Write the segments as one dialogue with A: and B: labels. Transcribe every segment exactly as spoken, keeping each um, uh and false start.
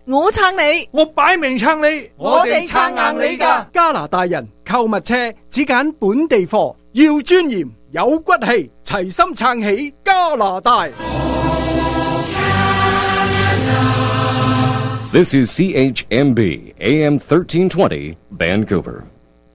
A: 我撐你，
B: 我擺明撐你，
A: 我哋撐硬你㗎。
C: 加拿大人購物車只揀本地貨，要尊嚴有骨氣，齊心撐起加拿大。
D: This is C H M B A M thirteen twenty Vancouver。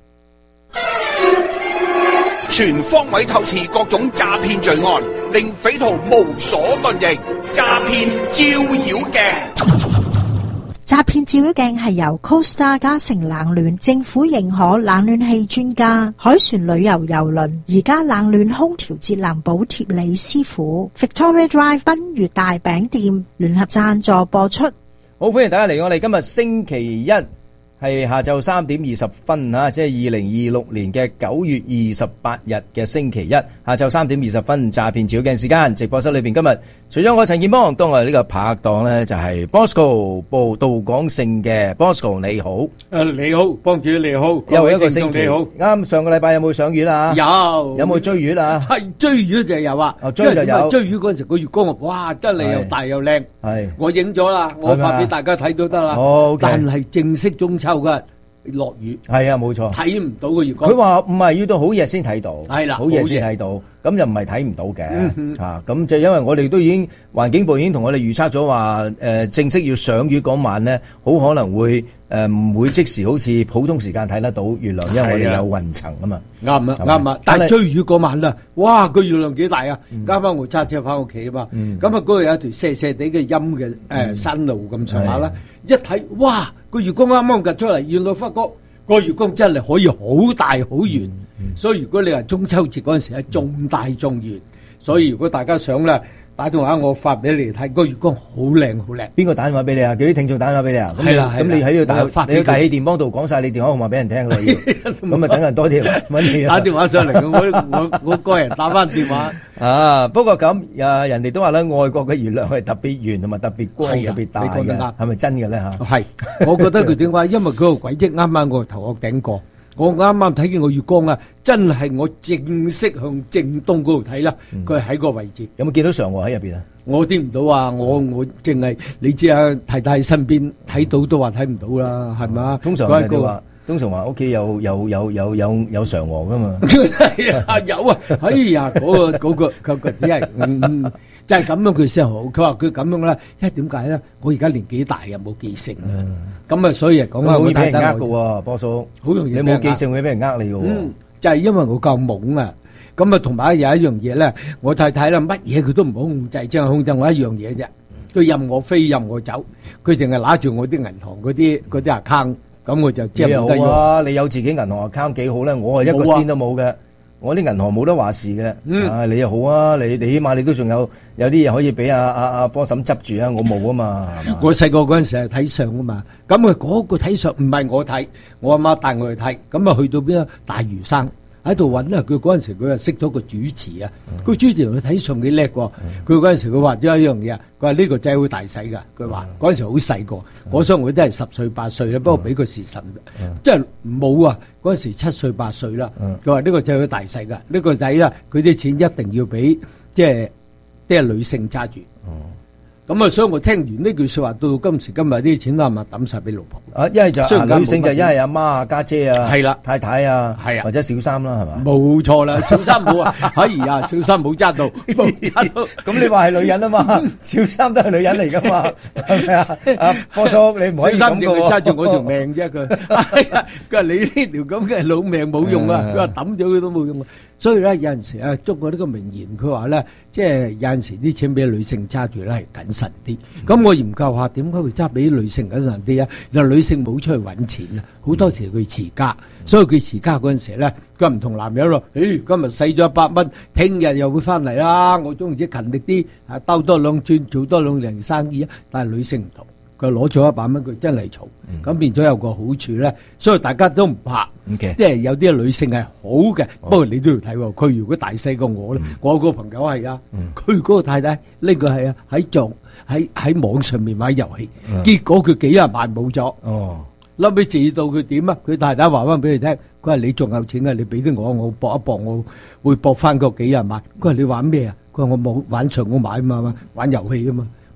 E: 全方位透視各種詐騙罪案，令匪徒無所遁形。詐騙照妖鏡。
F: 詐騙照妖鏡係由 Costa 嘉誠冷暖政府認可冷暖氣專家海船旅遊郵輪而家冷暖空調節能補貼李師傅 Victoria Drive 賓悅大餅店聯合贊助播出。
G: 好，歡迎大家嚟我哋今日星期一係下晝三點二十分啊，即係二零二六年嘅九月二十八日嘅星期一下晝三點二十分，詐騙照妖鏡時間。直播室裏邊今日除咗我陳健邦，當我哋呢個拍檔呢就係 Bosco 報道港性嘅 Bosco， 你好。
B: 誒，你好，幫主你好，
G: 又一個星期
B: 你好。
G: 啱上個禮拜有冇賞月啊？
B: 有。
G: 有冇追月啊？
B: 係追月就有啊。
G: 哦，追就有。
B: 追月嗰陣時個月光哇，真係又大又靚。
G: 係。
B: 我影咗啦，我發俾大家睇都得啦。
G: 哦，
B: 但係正式中秋嘅。落雨
G: 係啊，冇錯，
B: 睇唔到個月光。
G: 佢話唔係要到好夜先睇到，
B: 係啦，
G: 好夜先睇到，咁就唔係睇唔到嘅嚇。咁就因為我哋都已經環境部已經同我哋預測咗話，誒正式要賞月嗰晚咧，好可能會誒唔會即時好似普通時間睇得到月亮，因為我哋有雲層啊嘛。
B: 啱啊，啱啊。但係追月嗰晚啦，哇個月亮幾大啊！啱啱我揸車翻屋企啊嘛，咁啊嗰度有一條斜斜地嘅陰嘅誒山路咁上下啦，一睇哇！個月光啱啱夾出嚟，原來發覺個月光真係可以好大好圓，嗯嗯、所以如果你話中秋節嗰陣時係仲大仲圓，所以如果大家想咧打電話我發俾你睇，個月光好靚好靚。
G: 邊個打電話俾你啊？叫啲聽眾打電話俾你啊？係啦，咁你喺呢度打，你要大氣電波度講晒你電話號碼俾人聽咯，要咁啊等人多啲揾你
B: 打電話上嚟，我我我個人打翻電話。
G: 啊，不過咁啊，人哋都話咧，外國嘅月亮係特別圓同埋特別光、特別大嘅，係咪真嘅咧嚇？
B: 係，我覺得佢點解？因為佢個軌跡啱啱我頭殼頂過，我啱啱睇見個月光啊，真係我正式向正東嗰度睇啦，佢喺個位置。
G: 有冇見到嫦娥喺入邊啊？
B: 我聽唔到啊！我我淨係你知啊，太太身邊睇到都話睇唔到啦，係咪？
G: 通常人哋話。通常話屋企有有有有有有嫦娥噶嘛？
B: 係啊，有啊！哎呀，嗰個嗰個佢佢只係嗯，就係咁樣佢先好。佢話佢咁樣咧，因為點解咧？我而家年紀大啊，冇記性啊。咁啊，所以嚟講啊，
G: 好容易俾人呃噶喎，波叔。好容易，你冇記性會俾人呃你噶喎。
B: 嗯，就係因為我夠懵啊。咁啊，同埋有一樣嘢咧，我太太啦，乜嘢佢都唔好控制，淨係控制我一樣嘢啫。佢任我飛，任我走，佢淨係揦住我啲銀行嗰啲嗰啲 account。咁我就即係唔得
G: 好啊！你有自己銀行 account 幾好咧？我係一個仙都冇嘅，我啲銀行冇得話事嘅。嗯，啊你又好啊！你你起碼你都仲有有啲嘢可以俾阿阿阿波嬸執住啊！我冇啊嘛。
B: 我細個嗰陣時係睇相啊嘛，咁啊嗰個睇相唔係我睇，我阿媽帶我去睇，咁啊去到邊啊大嶼山喺度揾啊！佢嗰陣時佢啊識咗個主持啊，個主持佢睇相幾叻喎。佢嗰陣時佢話咗一樣嘢，佢話呢個仔好大使㗎。佢話嗰陣時好細個，我相信佢都係十歲八歲啦，不過俾個時辰，即係冇啊！嗰陣時七歲八歲啦。佢話呢個仔好大使㗎，呢個仔啊，佢啲錢一定要俾即係啲女性揸住。咁啊，所以我聽完呢句說話，到今時今日啲錢都係咪抌晒俾老婆？
G: 啊，一係就女性就一係阿媽啊、家姐啊、
B: 係啦、
G: 太太啊，
B: 係啊，
G: 或者小三啦，係嘛？
B: 冇錯啦，小三冇啊，哎呀，小三冇揸到，冇揸到。
G: 咁你話係女人啊嘛？小三都係女人嚟噶嘛？係咪啊？阿波叔，你唔可以咁講。小三淨係揸住我條命啫，佢。佢話你呢條咁嘅老命冇用啊！佢話抌咗佢都冇用啊！所以咧有陣時啊，中國呢個名言，佢話咧，即係有陣時啲錢俾女性揸住咧係謹慎啲。咁我研究下點解會揸俾女性謹慎啲啊？原來女性冇出去揾錢啊，好多時佢持家，所以佢持家嗰陣時咧，佢唔同男人咯。誒，今日使咗一百蚊，聽日又會翻嚟啦。我總之勤力啲，啊兜多兩轉，做多兩年生意啊。但係女性唔同。佢攞咗一百蚊，佢真係嘈，咁變咗有個好處咧，所以大家都唔怕，即係有啲女性係好嘅，不過你都要睇喎。佢如果大細過我咧，我個朋友係啊，佢嗰個太太呢個係啊喺做喺喺網上面買遊戲，結果佢幾廿萬冇咗，後尾至到佢點啊？佢太太話翻俾佢聽，佢話你仲有錢啊，你俾啲我，我搏一搏，我會搏翻個幾廿萬。佢話你玩咩啊？佢話我冇玩場，我買啊嘛，玩遊戲啊嘛。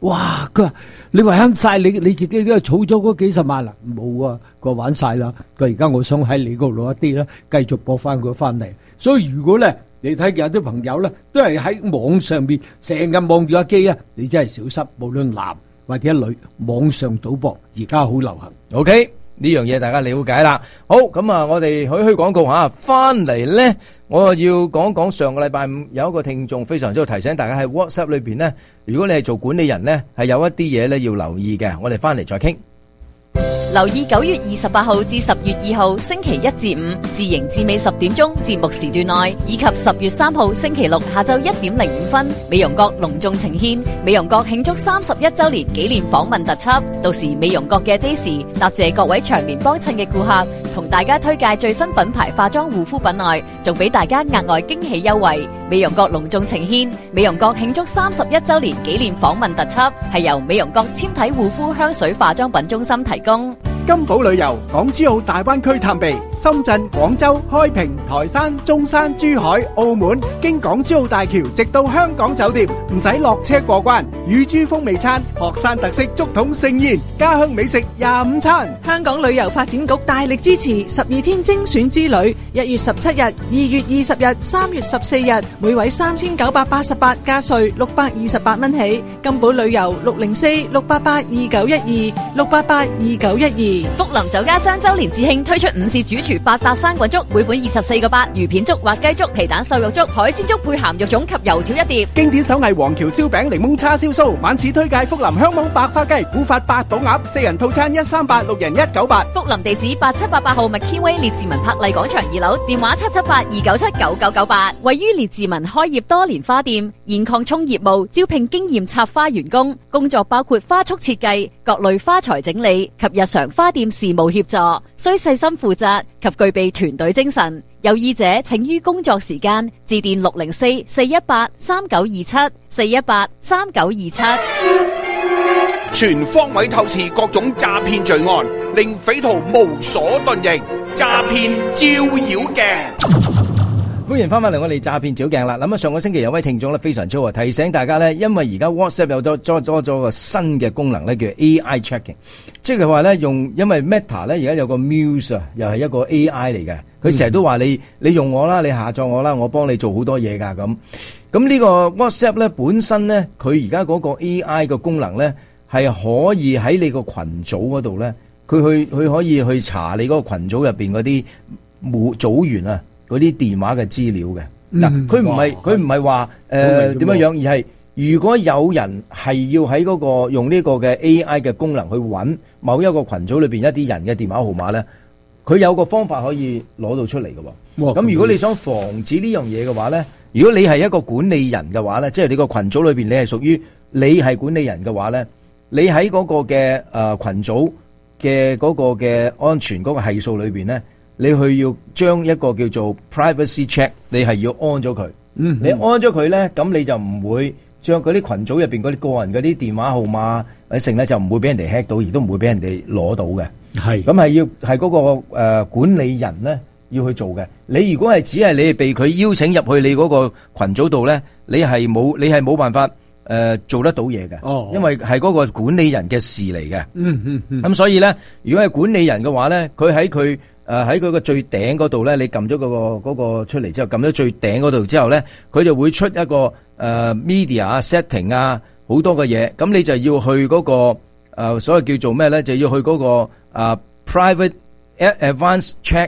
B: 哇！佢話你玩晒你你自己都儲咗嗰幾十萬啦，冇啊，佢玩晒啦。佢而家我想喺你嗰度攞一啲啦，繼續播翻佢翻嚟。所以如果咧，你睇見有啲朋友咧，都係喺網上邊成日望住架機啊，你真係小心，無論男或者女，網上賭博而家好流行。
G: OK。呢樣嘢大家了解啦。好，咁啊，我哋許許廣告吓，翻嚟咧，我要講講上個禮拜五有一個聽眾非常之好提醒大家喺 WhatsApp 裏邊咧，如果你係做管理人咧，係有一啲嘢咧要留意嘅。我哋翻嚟再傾。
H: 留意九月二十八號至十月二號星期一至五自營至尾十點鐘節目時段內，以及十月三號星期六下晝一點零五分，美容閣隆重呈獻美容閣慶祝三十一周年紀念訪問特輯。到時美容閣嘅 Daisy 答謝各位長年幫襯嘅顧客，同大家推介最新品牌化妝護膚品外，仲俾大家額外驚喜優惠。美容閣隆重呈獻美容閣慶祝三十一周年紀念訪問特輯，係由美容閣纖體護膚香水化妝品中心提供。
C: 金寶旅遊港珠澳大灣區探秘，深圳、廣州、開平、台山、中山、珠海、澳門，經港珠澳大橋直到香港酒店，唔使落車過關。乳豬風味餐、學山特色竹筒盛宴、家鄉美食廿五餐。
A: 香港旅遊發展局大力支持十二天精選之旅，一月十七日、二月二十日、三月十四日，每位三千九百八十八加稅六百二十八蚊起。金寶旅遊六零四六八八二九一二六八八二九一二。
H: 福林酒家雙周年節慶推出午市主廚八搭生滾粥，每本二十四個八，魚片粥、滑雞粥、皮蛋瘦肉粥、海鮮粥配鹹肉粽及油條一碟。
C: 經典手藝黃橋燒餅、檸檬叉燒酥，晚市推介福林香網白花雞、古法八寶鴨，四人套餐一三八，六人一九八。
H: 福林地址八七八八號麥堅威列治文柏麗廣場二樓，電話七七八二九七九九九八。位於列治文開業多年花店，現擴充業務，招聘經驗插花員工，工作包括花束設計、各類花材整理及日常花店事務協助，需細心負責及具備團隊精神。有意者請於工作時間致電六零四四一八三九二七四一八三九二七。
E: 全方位透視各種詐騙罪案，令匪徒無所遁形。詐騙照妖鏡。
G: 歡迎翻返嚟我哋詐騙照鏡啦。咁啊，上個星期有位聽眾咧非常之好，提醒大家咧，因為而家 WhatsApp 有咗多咗咗個新嘅功能咧，叫 A I checking， 即係話咧用，因為 Meta 咧而家有個 Muse 啊，又係一個 A I 嚟嘅，佢成日都話你你用我啦，你下載我啦，我幫你做好多嘢噶咁。咁呢個 WhatsApp 咧本身咧，佢而家嗰個 A I 嘅功能咧係可以喺你個群組嗰度咧，佢去佢可以去查你嗰個群組入邊嗰啲組組員啊。嗰啲電話嘅資料嘅嗱，佢唔係佢唔係話誒點樣樣，而係如果有人係要喺嗰個用呢個嘅 A I 嘅功能去揾某一個群組裏邊一啲人嘅電話號碼咧，佢有個方法可以攞到出嚟嘅喎。咁如果你想防止呢樣嘢嘅話咧，如果你係一個管理人嘅話咧，即係你個群組裏邊你係屬於你係管理人嘅話咧，你喺嗰個嘅誒群組嘅嗰個嘅安全嗰個係數裏邊咧。你去要將一個叫做 privacy check， 你係要安咗佢。嗯，你安咗佢咧，咁你就唔會將嗰啲群組入邊嗰啲個人嗰啲電話號碼或者成咧，就唔會俾人哋 hack 到，亦都唔會俾人哋攞到嘅。係，咁係要係嗰個誒管理人咧要去做嘅。你如果係只係你係被佢邀請入去你嗰個群組度咧，你係冇你係冇辦法誒做得到嘢嘅。哦，因為係嗰個管理人嘅事嚟嘅。嗯嗯嗯。咁所以咧，如果係管理人嘅話咧，佢喺佢。誒喺佢個最頂嗰度咧，你撳咗嗰個嗰個出嚟之後，撳咗最頂嗰度之後咧，佢就會出一個誒、呃、media 啊 setting 啊好多嘅嘢，咁你就要去嗰、嗰個誒、呃、所謂叫做咩咧，就要去嗰、嗰個、呃、private advanced check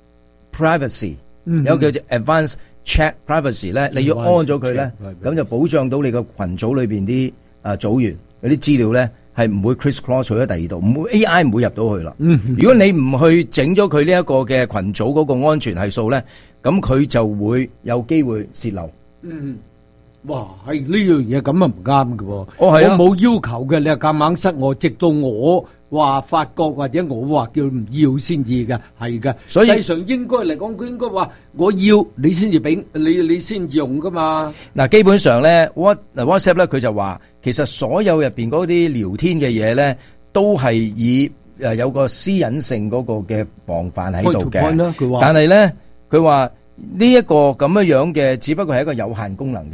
G: privacy，、嗯、有個叫做 advanced check privacy 咧，你要安咗佢咧，咁就保障到你個群組裏邊啲誒組員嗰啲資料咧。係唔會 criss cross 去咗第二度，唔會 A I 唔會入到去啦。嗯，如果你唔去整咗佢呢一個嘅群組嗰個安全係數咧，咁佢就會有機會泄漏。嗯，
B: 哇，係呢樣嘢咁啊唔啱嘅喎。
G: 哦，係啊，
B: 我冇要求嘅，你係夾硬塞我，直到我話發覺或者我話叫唔要先至嘅，係嘅。所以實際上應該嚟講，佢應該話我要你先至俾你，你先至用噶嘛。
G: 嗱，基本上咧，What WhatsApp 咧，佢就話。其實所有入邊嗰啲聊天嘅嘢咧，都係以誒有個私隱性嗰個嘅防範喺度嘅。但係咧，佢話呢一個咁樣樣嘅，只不過係一個有限功能啫。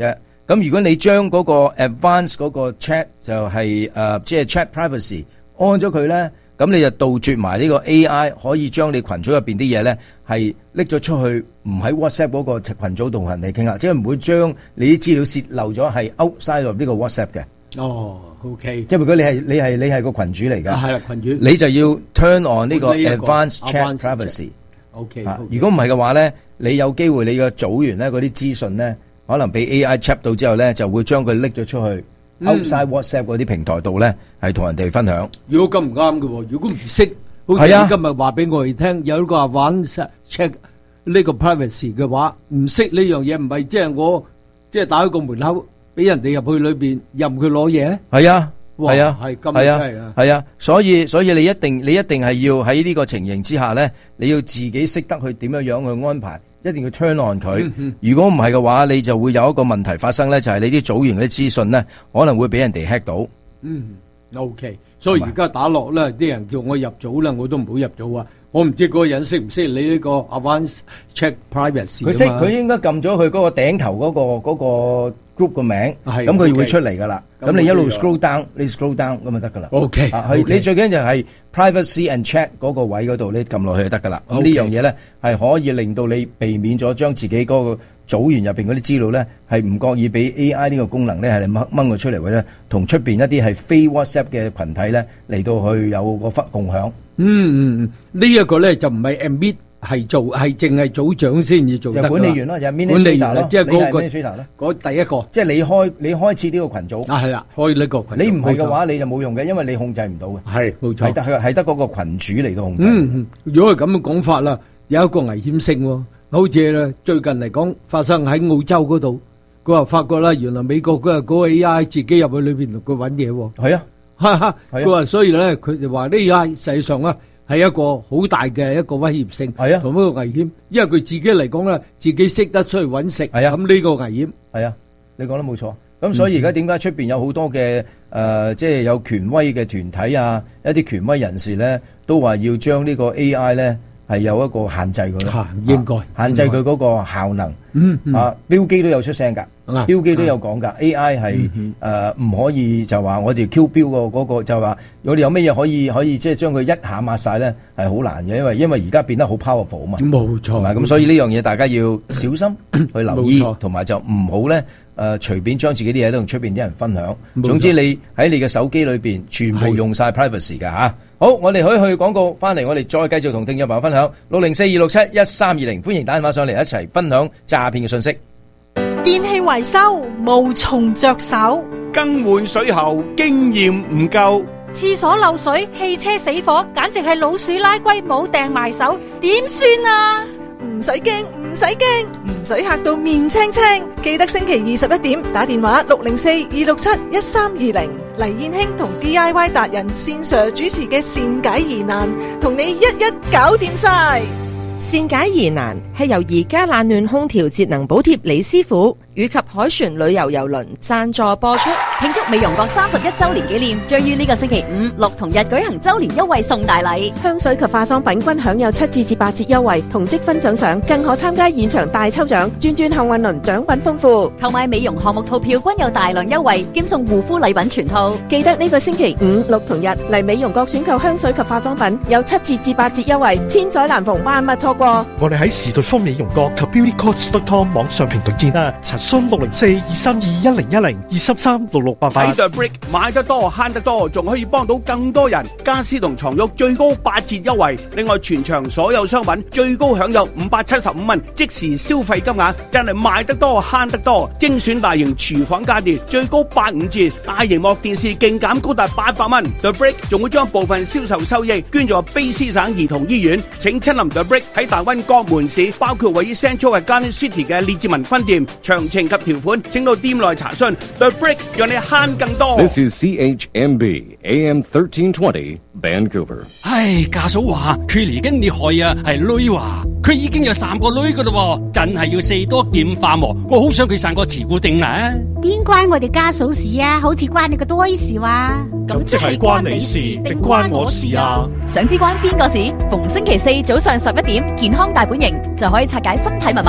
G: 咁如果你將嗰個 advance 嗰個 chat 就係、是、誒、呃、即係 chat privacy 安咗佢咧，咁你就杜絕埋呢個 A I 可以將你群組入邊啲嘢咧係拎咗出去，唔喺 WhatsApp 嗰個群組度同人哋傾啦，即係唔會將你啲資料泄漏咗係 outside of 呢個 WhatsApp 嘅。
B: 哦 ，OK，
G: 即係如果你係你係你係個群主嚟㗎，
B: 係啦群主，
G: 你就要 turn on 呢個 advanced chat
B: advanced
G: privacy。
B: OK，
G: 如果唔係嘅話咧，你有機會你嘅組員咧嗰啲資訊咧，可能俾 A I check 到之後咧，就會將佢拎咗出去 outside WhatsApp 嗰啲平台度咧，係同人哋分享。
B: 如果咁唔啱嘅喎，如果唔識，好似你今日話俾我哋聽，有一個玩 check 呢個 privacy 嘅話，唔識呢樣嘢，唔係即係我即係打開個門口俾人哋入去裏邊任佢攞嘢。係
G: 啊，係啊，
B: 係咁
G: 係啊，
B: 係啊，
G: 係啊，所以所以你一定你一定係要喺呢個情形之下咧，你要自己識得去點樣樣去安排。一定要 turn on 佢，
B: 嗯嗯、
G: 如果唔係嘅話，你就會有一個問題發生咧，就係、是、你啲組員嗰啲資訊咧，可能會俾人哋 hack 到。
B: 嗯 ，OK， 所以而家打落咧，啲人叫我入組啦，我都唔好入組啊！我唔知嗰個人識唔識你呢個 advanced check privacy。
G: 佢識，佢應該撳咗佢嗰個頂頭嗰、嗰個、嗰個 group 個名，咁佢會出嚟噶啦。咁你一路 scroll down，你 scroll down 咁就得噶啦。
B: OK，
G: 你最緊要就係 privacy and check 嗰個位嗰度，你撳落去就得噶啦。咁呢樣嘢咧係可以令到你避免咗將自己嗰個組員入邊嗰啲資料咧係唔覺意俾 A I 呢個功能咧係掹掹佢出嚟，或者同出邊一啲係非 WhatsApp 嘅群體咧嚟到去有個忽共享。嗯嗯嗯，呢一個咧就唔係 admin 係做，係淨係組長先至做得。就管理員咯，就 administrator 咯，即係嗰個 administrator 咯，嗰第一個。即係你開你開設呢個群組。啊係啦，開呢個群組。你唔係嘅話，你就冇用嘅，因為你控制唔到嘅。係冇錯。係得係係得嗰個群主嚟到控制。嗯嗯，如果係咁嘅講法啦，有一個危險性喎，好似咧最近嚟講發生喺澳洲嗰度，佢話發覺啦，原來美國嗰個嗰個 A I 自己入去裏邊同佢揾嘢喎。係啊。哈哈，佢話所以咧，佢哋話呢個實際上咧係一個好大嘅一個威脅性，係啊，同一個危險，因為佢自己嚟講咧，自己識得出去揾食，係啊，咁呢個危險，係啊，你講得冇錯。咁所以而家點解出邊有好多嘅誒，即係有權威嘅團體啊，一啲權威人士咧，都話要將呢個 A I 咧係有一個限制佢咯，應該限制佢嗰個效能。嗯啊，標機都有出聲㗎。標機都有講㗎 ，A I 係誒唔可以就話我哋 Q 標個嗰個就話我哋有咩嘢可以可以即係將佢一下抹曬咧係好難嘅，因為因為而家變得好 powerful 啊嘛。冇錯，咁所以呢樣嘢大家要小心去留意，同埋就唔好咧誒隨便將自己啲嘢都同出邊啲人分享。總之你喺你嘅手機裏邊全部用曬 privacy 㗎嚇。好，我哋可以去廣告翻嚟，我哋再繼續同聽眾朋友分享六零四二六七一三二零，歡迎打電話上嚟一齊分享詐騙嘅信息。
F: 電器維修無從着手，
E: 更換水喉經驗唔夠，
I: 廁所漏水、汽車死火，簡直係老鼠拉龜冇掟埋手，點算啊？
A: 唔使驚，唔使驚，唔使嚇到面青青。記得星期二十一點打電話六零四二六七一三二零，黎燕興同 D I Y 達人線上主持嘅善解疑難，同你一一搞掂晒。
J: 善解疑難係由而家冷暖空調節能補貼李師傅以及海船旅遊郵輪贊助播出。
H: 慶祝美容閣三十一周年紀念，將於呢個星期五、六同日舉行周年優惠送大禮，
K: 香水及化妝品均享有七至至八折優惠，同積分獎賞，更可參加現場大抽獎，轉轉幸運輪，獎品豐富。
H: 購買美容項目套票均有大量優惠，兼送護膚禮品全套。
K: 記得呢個星期五、六同日嚟美容閣選購香水及化妝品，有七折至八折優惠，千載難逢，萬勿錯過。
L: 我哋喺時代豐美容閣及 beauty coach dot com 網上平台見啦，查詢六零四二三二一零一零二三三六六八八。
E: 喺 The Brick 買得多慳得多，仲可以幫到更多人。家私同床褥最高八折優惠，另外全場所有商品最高享有五百七十五蚊即時消費金額，真係買得多慳得多。精選大型廚房家電最高八五折，大螢幕電視勁減高達八百蚊。The Brick 仲會將部分銷售收益捐助卑斯省兒童醫院。請親臨 The Brick 喺大灣各門市，包括位於 Central 嘅 Garden City 嘅列治文分店。詳情及條款請到店內查詢。The Brick 讓你慳更多。
D: This is C H M B A M thirteen twenty Vancouver。
M: 唉，家嫂話佢嚟緊你害啊，係女話佢已經有三個女噶啦，真係要四多劍化喎。我好想佢生個慈固定啊！
N: 邊關我哋家嫂事啊？好似關你個多事話。
L: 咁即係關你事定關我事啊？
H: 想知關邊個事？逢星期四早上十一點，健康大本營就可以拆解身體密碼。主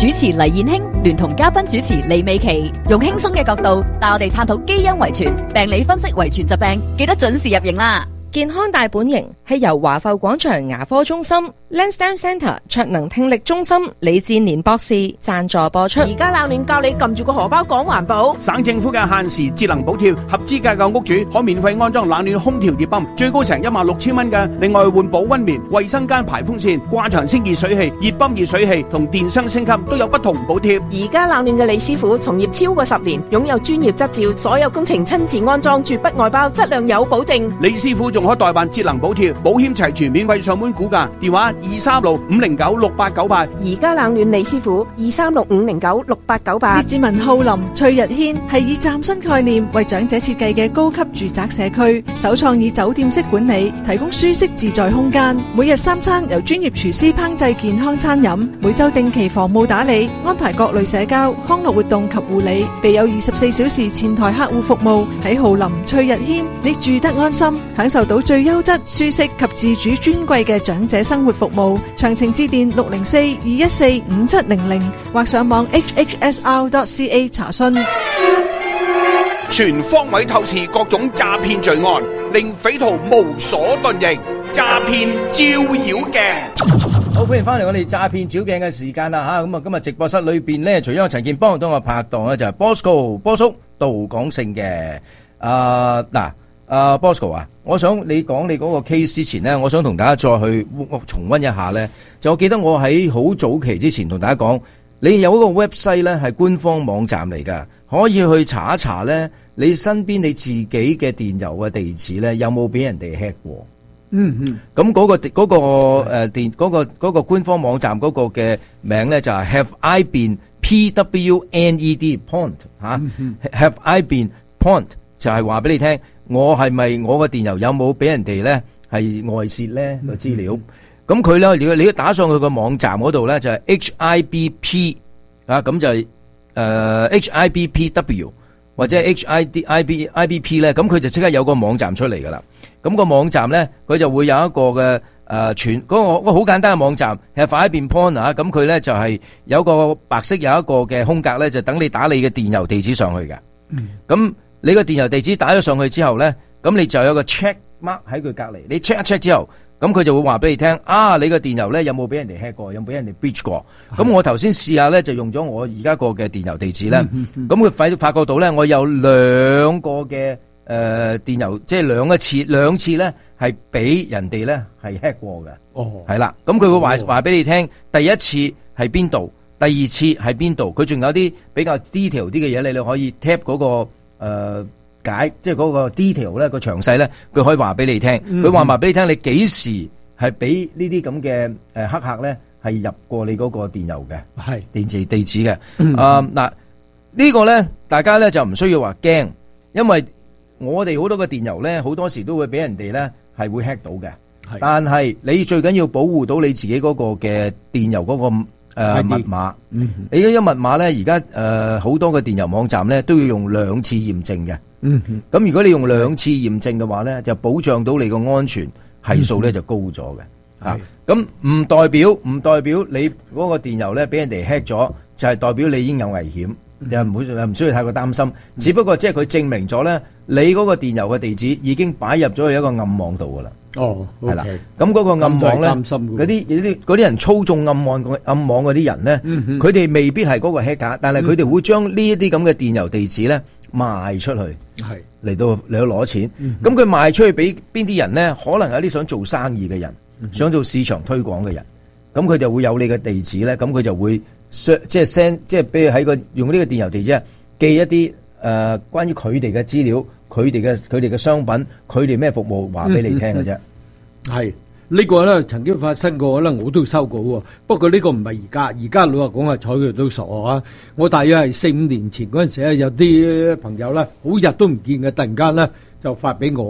H: 主持黎燕卿聯同嘉賓主持李美琪，用輕鬆嘅角度帶我哋探討基因遺傳、病理分析遺傳疾病，記得準時入營啦！
J: 健康大本營係由華埠廣場牙科中心、Lansdowne Centre 卓能聽力中心李志年博士贊助播出。
K: 而家冷暖教你撳住個荷包講環保。
E: 省政府嘅限時節能補貼，合資格嘅屋主可免費安裝冷暖空調熱泵，最高成一萬六千蚊嘅。另外換保溫棉、衛生間排風扇、掛牆清熱水器、熱泵熱水器同電箱升級都有不同補貼。
K: 而家冷暖嘅李師傅從業超過十年，擁有專業執照，所有工程親自安裝，絕不外包，質量有保證。
E: 李師傅仲可代辦節能補貼，保險齊全，免費上門估價，電話二三六五零九六八九八。
K: 而家冷暖李師傅二三六五零九六八九八。
A: 列治文浩林翠日軒係以嶄新概念為長者設計嘅高級住宅社區，首創以酒店式管理，提供舒適自在空間。每日三餐由專業廚師烹製健康餐飲，每週定期房務打理，安排各類社交康樂活動及護理，備有二十四小時前台客戶服務。喺浩林翠日軒，你住得安心，享受到最優質、舒適及自主尊貴嘅長者生活服務。詳情致電六零四二一四五七零零或上網 h h s r dot c a 查詢。
E: 全方位透視各種詐騙罪案，令匪徒無所遁形。詐騙照妖鏡。
G: 好，歡迎翻嚟我哋詐騙照鏡嘅時間啦吓，咁啊今日直播室裏邊咧，除咗我陳健邦，同我拍檔咧就係 Bosco 波叔杜廣勝嘅。啊嗱，啊 Bosco 啊，我想你講你嗰個 case 之前咧，我想同大家再去重溫一下咧。就我記得我喺好早期之前同大家講，你有一個 website 咧係官方網站嚟噶，可以去查一查咧，你身邊你自己嘅電郵嘅地址咧有冇俾人哋 hack 過？嗯嗯，咁嗰個嗰個誒電嗰個嗰個官方網站嗰個嘅名咧就係 Have I Been P W N E D Point 吓 Have I Been Point 就係話俾你聽，我係咪我個電郵有冇俾人哋咧係外泄咧個資料？咁佢咧，如果你打上去個網站嗰度咧就係 H I B P 啊，咁就係誒 H I B P W 或者 H I D I B I B P 咧，咁佢就即刻有個網站出嚟噶啦。咁個網站咧，佢就會有一個嘅誒全嗰個嗰個好簡單嘅網站，係快一變 point 啊！咁佢咧就係有個白色有一個嘅空格咧，就等你打你嘅電郵地址上去嘅。咁你個電郵地址打咗上去之後咧，咁你就有個 check mark 喺佢隔離。你 check 一 check 之後，咁佢就會話俾你聽啊！你個電郵咧有冇俾人哋 hack 過，有冇俾人哋 breach 過？咁我頭先試下咧，就用咗我而家個嘅電郵地址咧。咁佢發發覺到咧，我有兩個嘅。誒、呃，電郵即係兩一次，兩次咧係俾人哋咧係 hack 過嘅。哦，係啦，咁佢會話話俾你聽，第一次係邊度，第二次係邊度，佢仲有啲比較 detail 啲嘅嘢，你你可以 tap 嗰、那個誒、呃、解，即係嗰個 detail 咧個詳細咧，佢可以話俾你聽。佢話話俾你聽，你幾時係俾呢啲咁嘅誒黑客咧係入過你嗰個電郵嘅，係電子地址嘅。啊、嗯，嗱、呃，這個、呢個咧大家咧就唔需要話驚，因為我哋好多嘅電郵咧，好多時都會俾人哋咧係會 hack 到嘅。但係你最緊要保護到你自己嗰個嘅電郵嗰、那個誒、呃、密碼。嗯、你嗰啲密碼咧，而家誒好多嘅電郵網站咧都要用兩次驗證嘅。咁、嗯、如果你用兩次驗證嘅話咧，就保障到你個安全係數咧就高咗嘅。吓、咁唔代表唔代表你嗰個電郵咧俾人哋 hack 咗，就係、是、代表你已經有危險。又唔會唔需要太過擔心，只不過即係佢證明咗咧，你嗰個電郵嘅地址已經擺入咗去一個暗網度噶啦。哦，係、okay. 啦，咁嗰個暗網咧，嗰啲啲啲人操縱暗網暗網嗰啲人咧，佢、嗯、哋未必係嗰個 hacker，但係佢哋會將呢一啲咁嘅電郵地址咧賣出去，係嚟到嚟到攞錢。咁、嗯、佢賣出去俾邊啲人咧？可能有啲想做生意嘅人、嗯，想做市場推廣嘅人，咁佢就會有你嘅地址咧，咁佢就會。即係 send， 即係比如喺個用呢個電郵地址寄一啲誒、呃、關於佢哋嘅資料，佢哋嘅佢哋嘅商品，佢哋咩服務話俾你聽嘅啫。係、嗯嗯、呢個咧曾經發生過咧，我都收過喎。不過呢個唔係而家，而家老實講係睬佢都傻啊！我大約係四五年前嗰陣時咧，有啲朋友咧好日都唔見嘅，突然間咧就發俾我，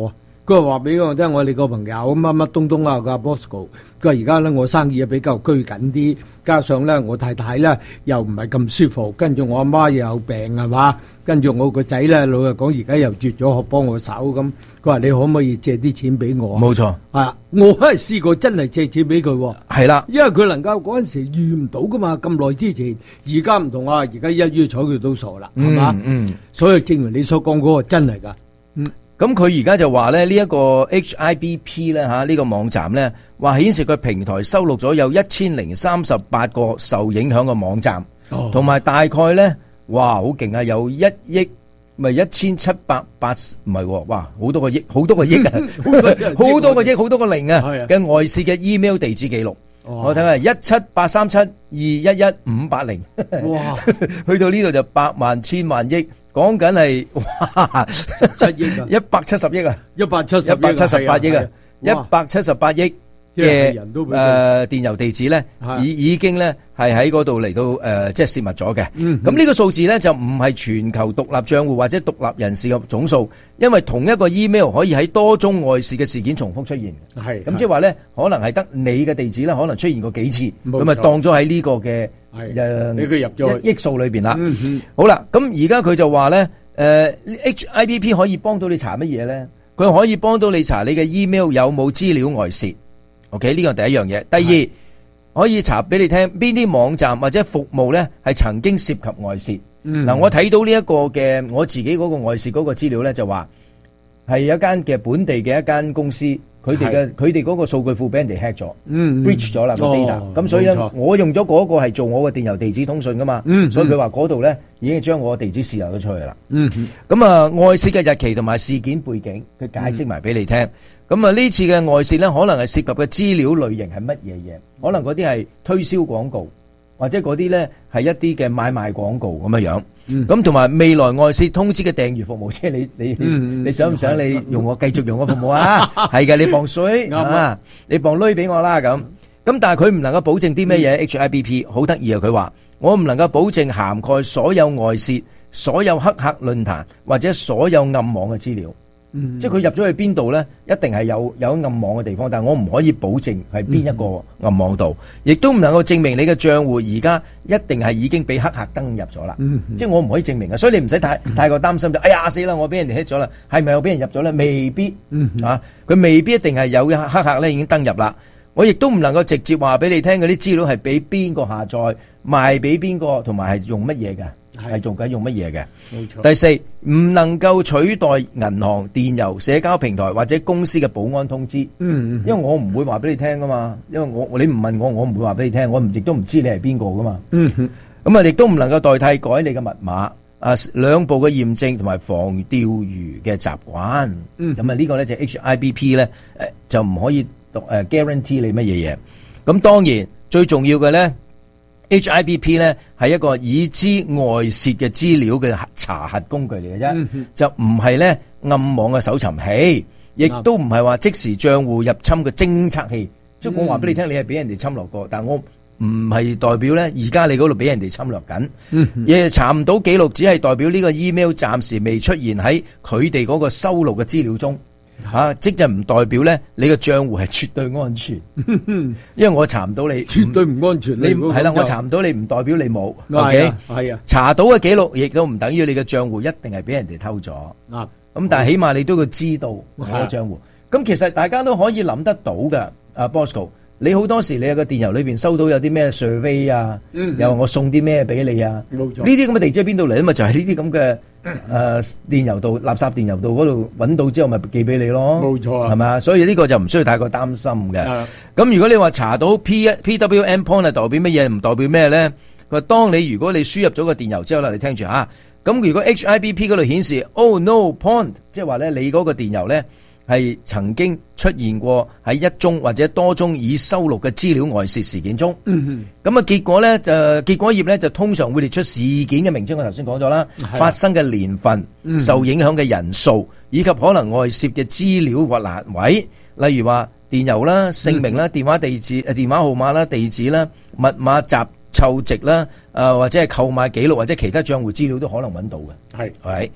B: 佢話俾我聽，我哋個朋友乜乜東東啊，個阿 Bosco，佢話而家咧我生意比較拘緊啲，加上咧我太太咧又唔係咁舒服，跟住我阿媽又有病係嘛，跟住我個仔咧老實講而家又絕咗學幫我手咁，佢話你可唔可以借啲錢俾我？
O: 冇錯，
B: 係我係試過真係借錢俾佢，
O: 係啦，
B: 因為佢能夠嗰陣時遇唔到噶嘛，咁耐之前，而家唔同啊，而家一於睬佢都傻啦，係嘛？
O: 嗯，
B: 所以正如你所講嗰個真係噶，嗯。
O: 咁佢而家就話咧，呢一個 H I B P 咧嚇，呢個網站咧話顯示佢平台收錄咗有一千零三十八個受影響嘅網站，同埋大概咧，哇好勁啊，有一億咪一千七百八唔係喎，哇好多個億，好多個億啊，好多個億，好多個零啊嘅外泄嘅 email 地址記錄。我睇下一七八三七二一一五八零，哇，去到呢度就百萬千萬億。講緊係哇，
B: 七億啊，
O: 一百七十億啊，
B: 一百七十
O: 一百七十八億啊，一百七十八億嘅誒電郵地址咧，已已經咧係喺嗰度嚟到誒，即係泄密咗嘅。咁呢個數字咧就唔係全球獨立賬戶或者獨立人士嘅總數，因為同一個 email 可以喺多宗外泄嘅事件重複出現。
B: 係
O: 咁即係話咧，可能係得你嘅地址咧，可能出現過幾次，咁啊當咗喺呢個嘅。誒，
B: 俾佢入咗
O: 億數裏邊啦。好啦，咁而家佢就話咧，誒 H I B P 可以幫到你查乜嘢咧？佢可以幫到你查你嘅 email 有冇資料外泄。OK， 呢個第一樣嘢。第二，可以查俾你聽邊啲網站或者服務咧係曾經涉及外泄。嗱，我睇到呢一個嘅我自己嗰個外泄嗰個資料咧，就話係有一間嘅本地嘅一間公司。佢哋嘅佢哋嗰個數據庫俾人哋 hack 咗，breach 咗啦個 data，咁所以咧我用咗嗰個係做我嘅電郵地址通訊噶嘛，所以佢話嗰度咧已經將我嘅地址泄漏咗出去啦。咁啊外泄嘅日期同埋事件背景，佢解釋埋俾你聽。咁啊呢次嘅外泄咧，可能係涉及嘅資料類型係乜嘢嘢？可能嗰啲係推銷廣告，或者嗰啲咧係一啲嘅買賣廣告咁樣樣。咁同埋未來外泄通知嘅訂閱服務，即係你你你想唔想你用我繼續用我服務啊？係嘅，你磅水啊，你磅鐳俾我啦咁。咁但係佢唔能夠保證啲咩嘢 H I B P， 好得意啊！佢話我唔能夠保證涵蓋所有外泄、所有黑客論壇或者所有暗網嘅資料。嗯、即係佢入咗去邊度咧，一定係有有暗網嘅地方，但係我唔可以保證係邊一個暗網度，亦都唔能夠證明你嘅賬戶而家一定係已經俾黑客登入咗啦。嗯、即係我唔可以證明嘅，所以你唔使太太過擔心就，哎呀死啦，我俾人哋 hit 咗啦，係咪我俾人入咗咧？未必、嗯、啊，佢未必一定係有黑客咧已經登入啦。我亦都唔能夠直接話俾你聽嗰啲資料係俾邊個下載，賣俾邊個，同埋係用乜嘢嘅。係做緊用乜嘢嘅？冇錯。第四，唔能夠取代銀行、電郵、社交平台或者公司嘅保安通知。嗯，因為我唔會話俾你聽噶嘛，因為我你唔問我，我唔會話俾你聽，我唔亦都唔知你係邊個噶嘛。嗯哼。咁啊，亦都唔能夠代替改你嘅密碼。啊，兩步嘅驗證同埋防釣魚嘅習慣。嗯。咁啊，呢個咧就 H I B P 咧，誒就唔可以誒 guarantee 你乜嘢嘢。咁當然最重要嘅咧。H I B P 咧係一個已知外泄嘅資料嘅查核工具嚟嘅啫，嗯、就唔係咧暗網嘅搜尋器，亦都唔係話即時賬戶入侵嘅偵測器。即係、嗯、我話俾你聽，你係俾人哋侵略過，但係我唔係代表咧而家你嗰度俾人哋侵略緊，亦、嗯、查唔到記錄，只係代表呢個 email 暫時未出現喺佢哋嗰個收錄嘅資料中。吓、啊，即係唔代表咧，你個賬戶係絕對安全，因為我查唔到你，
B: 絕對唔安全。
O: 你係啦，我查唔到你，唔代表你冇。
B: 係啊，係、okay? 啊，
O: 查到嘅記錄亦都唔等於你嘅賬戶一定係俾人哋偷咗。啊，咁但係起碼你都要知道我嘅賬戶。咁、啊、其實大家都可以諗得到噶，阿 Bosco。你好多時你有個電郵裏邊收到有啲咩 survey 啊，嗯、又話我送啲咩俾你啊，冇錯。呢啲咁嘅地址喺邊度嚟啊？嘛就係呢啲咁嘅誒電郵度、垃圾電郵度嗰度揾到之後，咪寄俾你咯。冇錯啊，係咪啊？所以呢個就唔需要太過擔心嘅。咁、嗯、如果你話查到 P P W M point 係代表乜嘢？唔代表咩咧？佢話當你如果你輸入咗個電郵之後啦，你聽住啊。咁如果 H I B P 嗰度顯示 Oh no point， 即係話咧你嗰個電郵咧。係曾經出現過喺一宗或者多宗已收錄嘅資料外泄事件中，咁啊、嗯、結果咧就結果頁咧就通常會列出事件嘅名稱，我頭先講咗啦，發生嘅年份、嗯、受影響嘅人數以及可能外泄嘅資料或欄位，例如話電郵啦、姓名啦、嗯、電話地址、誒電話號碼啦、地址啦、密碼集湊值啦，誒或者係購買記錄或者其他賬戶資料都可能揾到嘅，係係。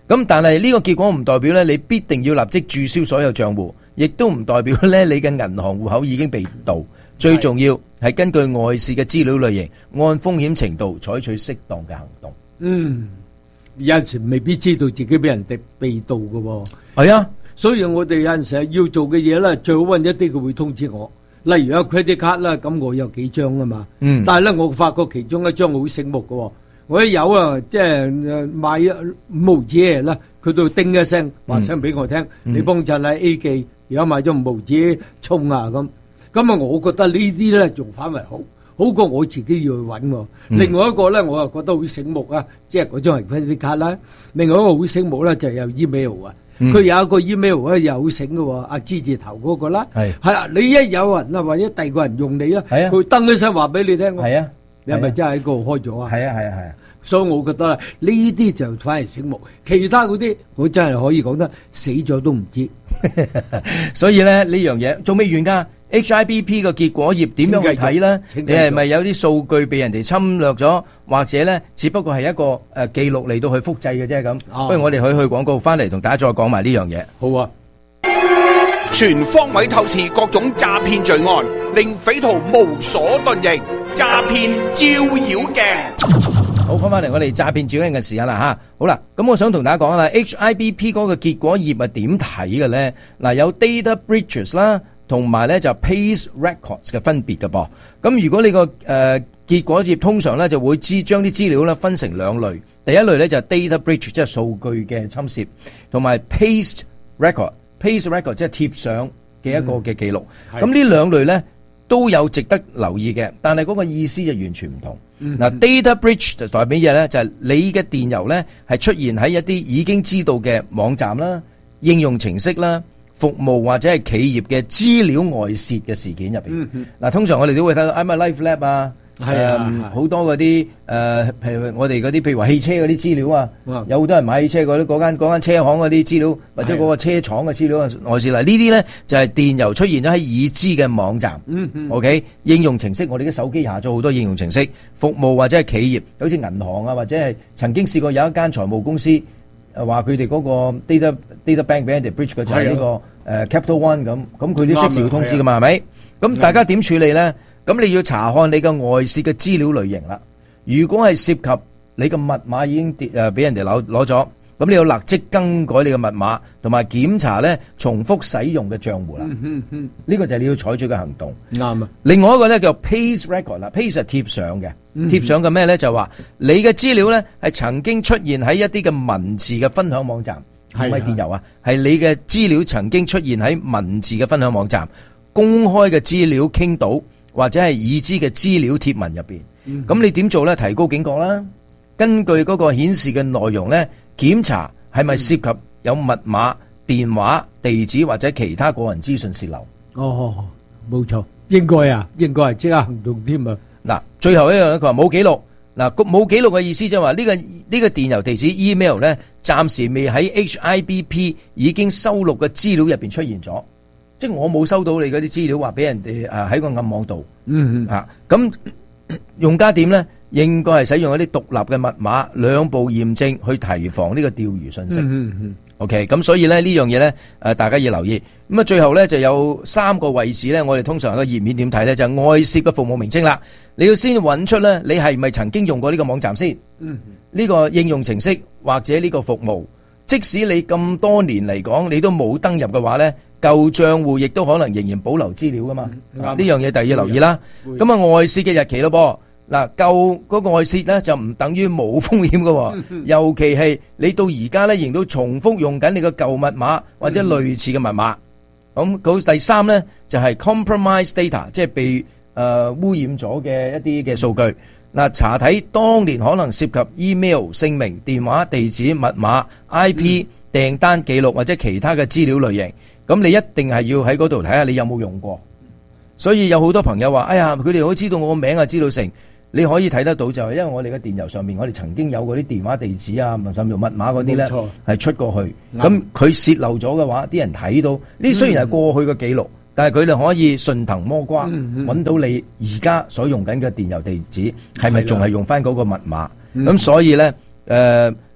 O: 咁但係呢個結果唔代表咧，你必定要立即註銷所有帳戶，亦都唔代表咧你嘅銀行戶口已經被盜。最重要係根據外泄嘅資料類型，按風險程度採取適當嘅行動。
B: 嗯，有陣時未必知道自己俾人哋被盜嘅喎。
O: 係啊，
B: 所以我哋有陣時要做嘅嘢咧，最好揾一啲佢會通知我。例如有 credit card 啦，咁我有幾張啊嘛。嗯。但係咧，我發覺其中一張好醒目嘅喎。我一有啊，即係買五毫紙啦，佢都叮一聲話聲俾我聽，嗯、你幫襯喺 A 記，而家買咗五毫紙充啊咁。咁啊，我覺得呢啲咧仲反為好，好過我自己要去揾喎。嗯、另外一個咧，我又覺得好醒目啊，即係嗰張係 credit card啦。另外一個好醒目咧，就係有 email 啊。佢、嗯、有一個 email 咧，又好醒嘅喎，阿之字頭嗰個啦。係係啊，你一有人啊，或者第二個人用你啦，佢登一聲話俾你聽。係啊，你係咪真係喺嗰度開咗啊？係啊係啊係啊。所以我覺得啦，呢啲就反而醒目，其他嗰啲我真係可以講得死咗都唔知。
O: 所以咧呢樣嘢仲未完㗎。H I B P 個結果頁點樣去睇咧？你係咪有啲數據被人哋侵略咗，或者咧只不過係一個誒、呃、記錄嚟到去複製嘅啫咁？哦、不如我哋去去廣告翻嚟同大家再講埋呢樣嘢。好啊！
E: 全方位透視各種詐騙罪案，令匪徒無所遁形。詐騙照妖鏡。
O: 好，翻翻嚟我哋詐騙照妖鏡嘅時間啦吓。好啦，咁我想同大家講啦 ，H I B P 嗰個結果頁係點睇嘅咧？嗱，有 data breaches 啦。同埋咧就 Pace Records 嘅分別嘅噃，咁如果你個誒、呃、結果頁通常咧就會知將啲資料咧分成兩類，第一類咧就係 data breach 即係數據嘅侵蝕，同埋 Paste Record，Paste Record 即係貼上嘅一個嘅記錄。咁呢、嗯、兩類咧都有值得留意嘅，但係嗰個意思就完全唔同。嗱、嗯嗯、data breach 就代表乜嘢咧？就係、是、你嘅電郵咧係出現喺一啲已經知道嘅網站啦、應用程式啦、服務或者係企業嘅資料外泄嘅事件入邊，嗱、嗯嗯、通常我哋都會睇到 I'm a Life Lab 啊，係啊，好、呃、多嗰啲誒，譬如我哋嗰啲，譬如話汽車嗰啲資料啊，嗯、有好多人買汽車嗰啲，嗰間嗰間車行嗰啲資料，或者嗰個車廠嘅資料啊外泄啦，呢啲咧就係、是、電郵出現咗喺已知嘅網站、嗯嗯、，OK， 應用程式，我哋嘅手機下咗好多應用程式，服務或者係企業，好似銀行啊，或者係曾經試過有一間財務公司。誒話佢哋嗰個 data data bank 俾人哋 breach 嘅就係呢、這個誒、呃、Capital One 咁，咁佢都即時要通知噶嘛，係咪？咁大家點處理咧？咁你要查看你嘅外泄嘅資料類型啦。如果係涉及你嘅密碼已經跌誒俾人哋攞攞咗，咁你要立即更改你嘅密碼，同埋檢查咧重複使用嘅賬戶啦。呢、嗯嗯這個就係你要採取嘅行動。啱啊。另外一個咧叫 Paste Record 啦 ，Paste 係貼上嘅。貼上嘅咩咧？就話你嘅資料咧係曾經出現喺一啲嘅文字嘅分享網站，唔係電郵啊，係你嘅資料曾經出現喺文字嘅分享網站、公開嘅資料傾倒或者係已知嘅資料貼文入邊。咁、嗯、你點做咧？提高警覺啦。根據嗰個顯示嘅內容咧，檢查係咪涉及有密碼、電話、地址或者其他個人資訊洩漏。
B: 哦，冇錯，應該啊，應該係即刻行動添啊。
O: 嗱，最後一樣佢話冇記錄。嗱，冇記錄嘅意思就係話呢個呢、呢個電郵地址 email 咧，暫時未喺 H I B P 已經收錄嘅資料入邊出現咗，即係我冇收到你嗰啲資料話俾人哋誒喺個暗網度。嗯嗯。嚇、啊，咁用家點咧？應該係使用一啲獨立嘅密碼，兩步驗證去提防呢個釣魚信息。嗯嗯嗯。OK， 咁所以咧呢樣嘢咧，誒大家要留意。咁啊，最後咧就有三個位置咧，我哋通常個頁面點睇咧，就係外泄嘅服務名稱啦。你要先揾出咧，你係咪曾經用過呢個網站先？嗯，呢個應用程式或者呢個服務，即使你咁多年嚟講，你都冇登入嘅話咧，舊賬戶亦都可能仍然保留資料噶嘛。呢、嗯、樣嘢第二要留意啦。咁啊，外泄嘅日期咯噃。嗱，舊嗰個外泄咧就唔等於冇風險嘅，尤其係你到而家咧仍都重複用緊你個舊密碼或者類似嘅密碼。咁嗰第三咧就係 compromised data，即係被誒、呃、污染咗嘅一啲嘅數據。嗱，查睇當年可能涉及 email、姓名、電話、地址、密碼、I P、訂單記錄或者其他嘅資料類型。咁你一定係要喺嗰度睇下你有冇用過。所以有好多朋友話：哎呀，佢哋可以知道我個名啊，知道成。你可以睇得到就係因為我哋嘅電郵上面，我哋曾經有嗰啲電話地址啊、甚至密碼嗰啲咧係出過去。咁佢泄漏咗嘅話，啲人睇到呢，雖然係過去嘅記錄，嗯、但係佢哋可以順藤摸瓜揾、嗯嗯、到你而家所用緊嘅電郵地址係咪仲係用翻嗰個密碼？咁、嗯、所以咧，誒、呃、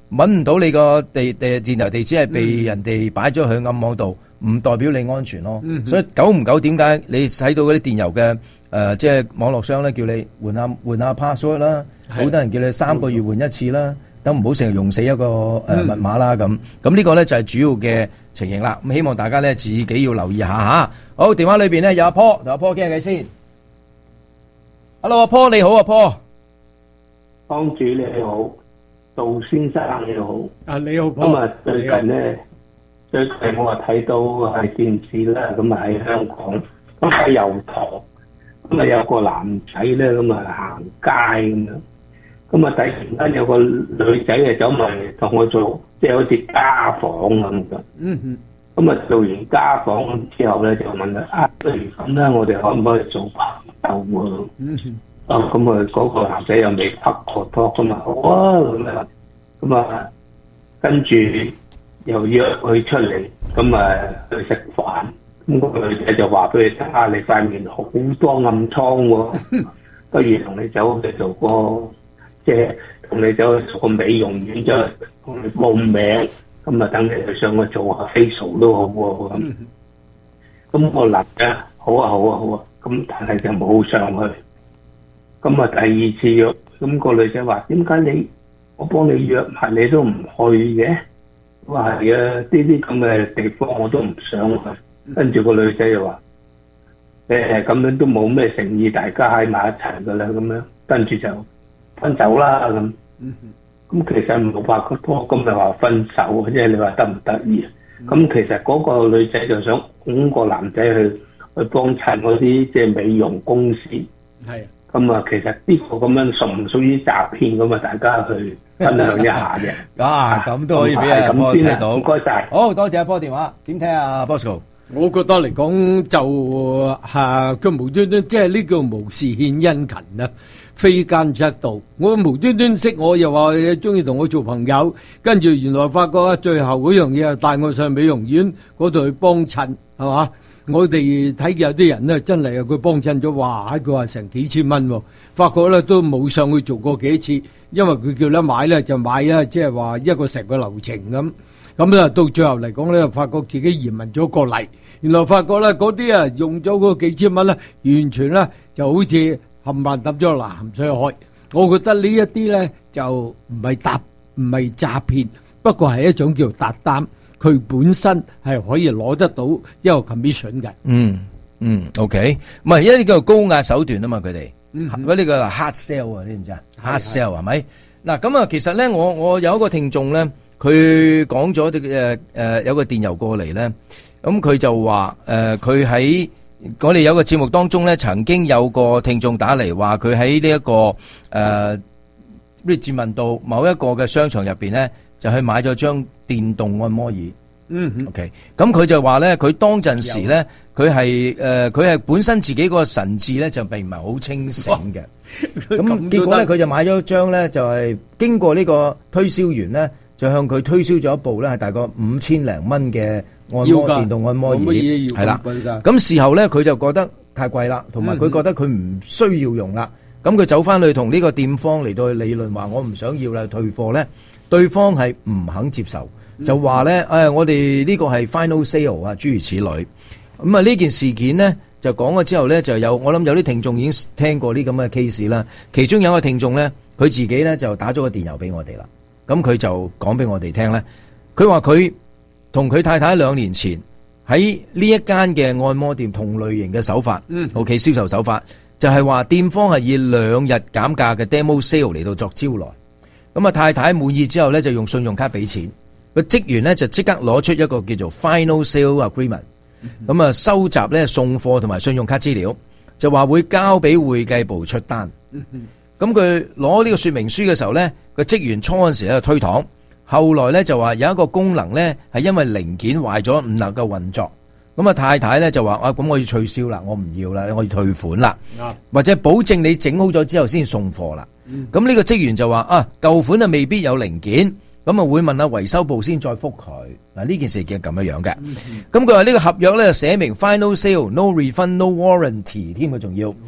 O: 揾唔到你個地誒電郵地址係被人哋擺咗去暗網度，唔代表你安全咯。
B: 嗯
O: 所以久唔久點解你睇到嗰啲電郵嘅誒，即係網絡商咧叫你換下換下 password 啦，好多人叫你三個月換一次啦，等唔好成日用死一個誒、呃
B: 嗯
O: 密碼啦咁。咁呢個咧就係主要嘅情形啦。咁希望大家咧自己要留意下嚇。好，電話裏邊咧有阿 Paul，同阿 Paul 傾下偈先。Hello，阿 Paul 你好，阿 Paul。
P: 幫主你好，杜先生你好。
B: 啊，你好，
P: 咁啊，最近咧，最近我話睇到係電視啦，咁啊喺香港，咁喺油塘，咁啊有個男仔咧，咁啊行街咁樣，咁啊突然間有個女仔啊走埋嚟同我做，即係好似家訪咁嘅。
B: 嗯嗯。
P: 咁啊做完家訪之後咧，就問佢啊，不如咁啦，我哋可唔可以做朋友啊？
B: 嗯嗯。
P: 啊，咁啊，嗰個男仔又未拍過拖，咁啊好啊，咁啊，咁啊，跟住又約佢出嚟，咁啊去食飯，咁嗰個女仔就話俾佢聽啊，你塊面好多暗瘡喎，不如同你走去做個，即係同你走去做個美容院，即係同你報名，咁啊等你去上去做下 facial 都好喎，咁，咁我諗嘅好啊好啊好啊，咁但係就冇上去。咁啊，第二次約，咁個女仔話：點解你我幫你約埋你都唔去嘅？我話係啊，呢啲咁嘅地方我都唔想去。跟住個女仔就話：誒咁樣都冇咩誠意，大家喺埋一齊噶啦，咁樣跟住就分手啦咁。咁其實冇拍過拖，咁咪話分手，即係你話得唔得意啊？咁其實嗰個女仔就想揾個男仔去去幫襯嗰啲即係美容公司。
B: 係。
P: 咁啊，其實呢個咁樣屬唔屬於詐騙咁啊？大家去分享一下嘅。
O: 啊，咁都可以俾阿 Paul 睇到。
P: 唔該晒。
O: 好多謝阿 Paul 電話，點聽啊 Bosco？
B: 我覺得嚟講就嚇佢無端端即係呢個無事獻殷勤啊，非奸則盜。我無端端識我又話中意同我做朋友，跟住原來發覺啊，最後嗰樣嘢係帶我上美容院嗰度去幫襯，係嘛？我哋睇有啲人咧，真係佢幫襯咗，哇！佢話成幾千蚊喎，發覺咧都冇上去做過幾次，因為佢叫咧買咧就買啊，即係話一個成個流程咁。咁咧到最後嚟講咧，發覺自己移民咗過嚟，原來發覺咧嗰啲啊用咗嗰幾千蚊咧，完全咧就好似冚唪唥抌咗落鹹水海。我覺得呢一啲咧就唔係搭唔係詐騙，不過係一種叫搭單。佢本身係可以攞得到一個 commission 嘅。
O: 嗯嗯 ，OK，唔係，因為呢個高壓手段啊嘛，佢哋，
B: 嗯，
O: 嗰啲叫 hard sell 啊，你知唔知啊 ？hard sell 係咪？嗱咁啊，其實咧，我我有一個聽眾咧，佢講咗啲誒誒有個電郵過嚟咧，咁佢就話誒佢喺我哋有個節目當中咧，曾經有個聽眾打嚟話佢喺呢一個誒呢啲自問到某一個嘅商場入邊咧。就去買咗張電動按摩椅。
B: 嗯
O: ，OK，咁佢就話咧，佢當陣時咧，佢係誒，佢係本身自己個神智咧就並唔係好清醒嘅。咁結果咧，佢就買咗張咧，就係經過呢個推銷員咧，就向佢推銷咗一部咧，係大概五千零蚊嘅按摩電動按摩椅，係啦。咁事後咧，佢就覺得太貴啦，同埋佢覺得佢唔需要用啦。咁佢走翻去同呢個店方嚟到去理論，話我唔想要啦，退貨咧。對方係唔肯接受，就話咧，誒、哎，我哋呢個係 final sale 啊，諸如此類。咁啊，呢件事件呢，就講咗之後咧，就有我諗有啲聽眾已經聽過呢咁嘅 case 啦。其中有一個聽眾咧，佢自己咧就打咗個電郵俾我哋啦。咁佢就講俾我哋聽咧，佢話佢同佢太太兩年前喺呢一間嘅按摩店同類型嘅手法，嗯，OK 銷售手法，就係、是、話店方係以兩日減價嘅 demo sale 嚟到作招來。咁啊，太太滿意之後咧，就用信用卡俾錢。個職員咧就即刻攞出一個叫做 Final Sale Agreement，咁啊收集咧送貨同埋信用卡資料，就話會交俾會計部出單。咁佢攞呢個說明書嘅時候咧，個職員初嗰陣時喺度推搪，後來咧就話有一個功能咧係因為零件壞咗唔能夠運作。咁啊太太咧就話啊，咁我要取消啦，我唔要啦，我要退款啦，或者保證你整好咗之後先送貨啦。咁呢個職員就話啊，舊款啊未必有零件，咁啊會問下維修部先再覆佢。嗱呢件事係咁樣樣嘅。咁佢話呢個合約咧寫明 final sale no refund no warranty 添，佢仲要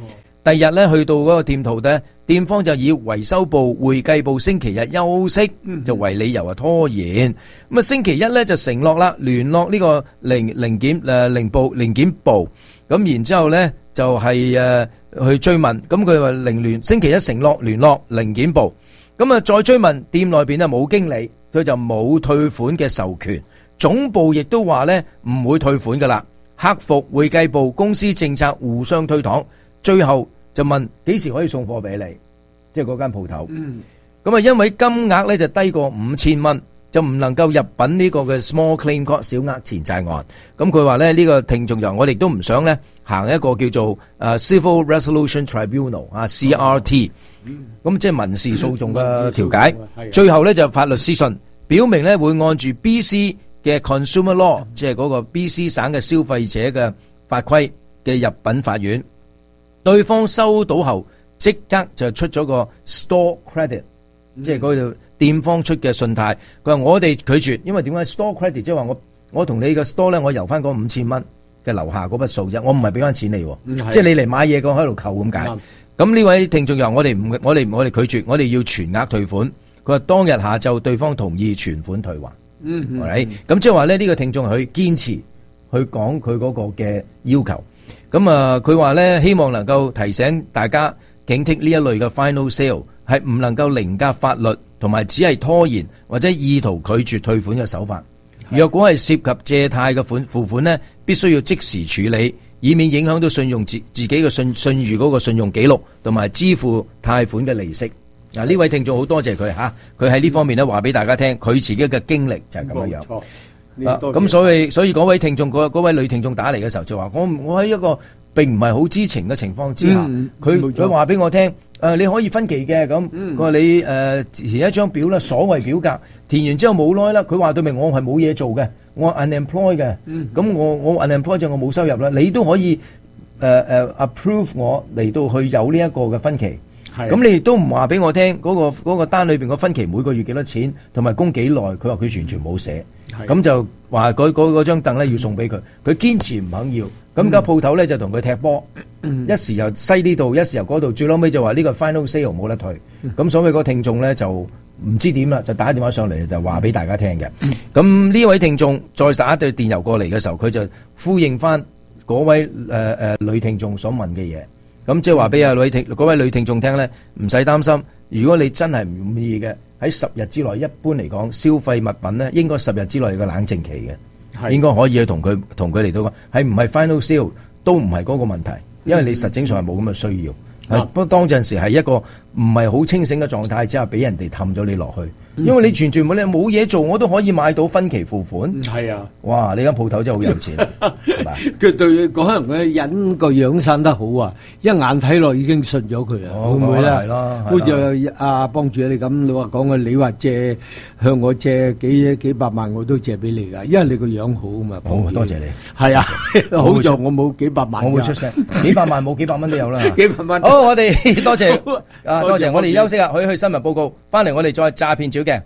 O: 第日咧去到嗰個店鋪咧，店方就以維修部、會計部星期日休息就為理由啊拖延。咁啊星期一咧就承諾啦，聯絡呢個零零件誒零部零件部，咁然之後咧就係誒去追問，咁佢話零聯星期一承諾聯絡零件部，咁啊再追問店內邊啊冇經理，佢就冇退款嘅授權，總部亦都話咧唔會退款噶啦。客服、會計部、公司政策互相推搪，最後就問幾時可以送貨俾你，即係嗰間鋪頭。咁啊，因為金額咧就低過五千蚊，就唔能夠入稟呢個嘅 small claim court 小額錢債案。咁佢話咧呢個聽眾就我哋都唔想咧行一個叫做誒 Civil Resolution Tribunal 啊 C R T，咁即係民事訴訟嘅調解。最後咧就發律師信，表明咧會按住 B C 嘅 Consumer Law， 即係嗰個 B C 省嘅消費者嘅法規嘅入稟法院，對方收到後即刻就出咗個 Store Credit，、嗯、即係嗰度店方出嘅信貸。佢話我哋拒絕，因為點解 Store Credit 即係話我我同你嘅 store 咧，我由翻嗰五千蚊嘅樓下嗰筆數啫，我唔係俾翻錢你，嗯、即係你嚟買嘢個喺度扣咁解。咁呢、嗯、位聽眾又我哋唔我哋我哋拒絕，我哋要全額退款。佢話當日下晝對方同意全款退還。嗯，係咪？咁即係話咧，呢個聽眾佢堅持去講佢嗰個嘅要求。咁啊，佢話咧希望能夠提醒大家警惕呢一類嘅 final sale 係唔能夠凌駕法律，同埋只係拖延或者意圖拒絕退款嘅手法。若果係涉及借貸嘅款付款呢，必須要即時處理，以免影響到信用自自己嘅信信譽嗰個信用記錄，同埋支付貸款嘅利息。嗱，呢位聽眾好多謝佢吓，佢喺呢方面咧話俾大家聽，佢自己嘅經歷就係咁樣樣。啊，咁所以所以嗰位聽眾嗰嗰位女聽眾打嚟嘅時候就話：我我喺一個並唔係好知情嘅情況之下，佢佢話俾我聽，誒你可以分期嘅咁。佢話你誒填一張表啦，所謂表格填完之後冇耐啦，佢話對明我係冇嘢做嘅，我 unemployed 嘅。咁我我 unemployed 就我冇收入啦，你都可以誒誒 approve 我嚟到去有呢一個嘅分期。咁你亦都唔話俾我聽嗰個嗰個單裏邊個分期每個月幾多錢，同埋供幾耐？佢話佢完全冇寫，咁就話嗰嗰嗰張凳咧要送俾佢，佢堅持唔肯要。咁間鋪頭咧就同佢踢波，一時又西呢度，一時又嗰度，最撈尾就話呢個 final sale 冇得退。咁所以嗰個聽眾咧就唔知點啦，就打電話上嚟就話俾大家聽嘅。咁呢位聽眾再打一對電郵過嚟嘅時候，佢就呼應翻嗰位誒誒女聽眾所問嘅嘢。咁即係話俾阿女聽嗰位女聽眾聽咧，唔使擔心。如果你真係唔滿意嘅，喺十日之內，一般嚟講消費物品咧，應該十日之內有個冷靜期嘅，應該可以去同佢同佢嚟到講，係唔係 final sale 都唔係嗰個問題，因為你實證上係冇咁嘅需要。係、嗯、不過當陣時係一個唔係好清醒嘅狀態之下，俾人哋氹咗你落去。因為你全全冇你冇嘢做，我都可以買到分期付款。係啊，哇！你間鋪頭真係好有錢，係嘛？佢對可能佢人個樣生得好啊，一眼睇落已經信咗佢啦，會唔會咧？係咯，好似阿幫主你咁，你話講嘅，你話借向我借幾幾百萬，我都借俾你㗎，因為你個樣好啊嘛。好，多謝你。係啊，好在我冇幾百萬，我會出聲。幾百萬冇幾百蚊都有啦。幾百蚊。好，我哋多謝啊，多謝。我哋休息啊，去去新聞報告，翻嚟我哋再詐騙照。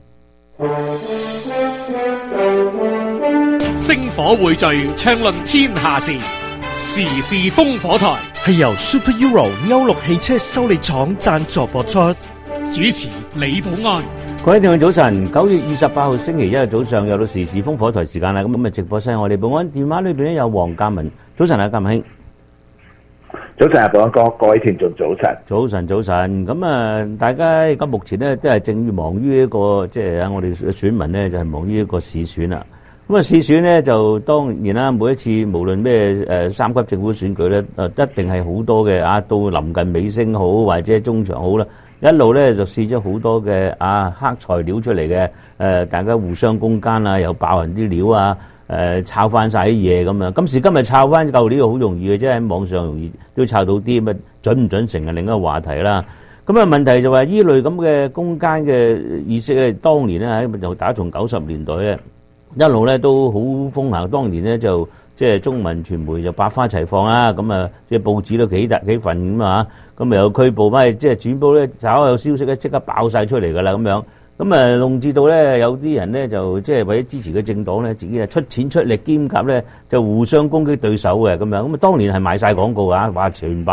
Q: 星火匯聚，暢論天下事，時事烽火台
L: 係由 Super Euro 歐陸汽車修理廠贊助播出，
Q: 主持李寶安。
R: 各位聽眾早晨，九月二十八號星期一日早上又到時事烽火台時間啦。咁咁啊，直播室我哋寶安電話裏邊咧有黃鑑文。早晨啊，鑑文兄。
S: 早晨啊，寶安哥，各位聽眾早晨。
R: 早晨，早晨。咁啊，大家而家目前咧都係正忙於一個，即係啊，我哋選民咧就係忙於一個市選啦。咁啊，市選咧就當然啦，每一次無論咩誒三級政府選舉咧，誒一定係好多嘅啊，到臨近尾聲好或者中場好啦，一路咧就試咗好多嘅啊黑材料出嚟嘅，誒大家互相攻堅啊，又爆人啲料啊。誒抄翻晒啲嘢咁樣，今時今日抄翻舊料好容易嘅啫，喺網上容易都抄到啲，咁準唔準成係另一個話題啦。咁啊問題就話依類咁嘅攻堅嘅意識咧，當年咧喺就打從九十年代咧一路咧都好風行，當年咧就即係中文傳媒就百花齊放啦，咁啊即係報紙都幾大幾份咁啊，咁又有拘捕咩，即係轉播咧稍有消息咧即刻爆晒出嚟㗎啦咁樣。咁啊，弄至到咧有啲人咧就即係為咗支持嘅政黨咧，自己係出錢出力兼夾咧，就互相攻擊對手嘅咁樣。咁啊，當年係賣晒廣告啊，話全版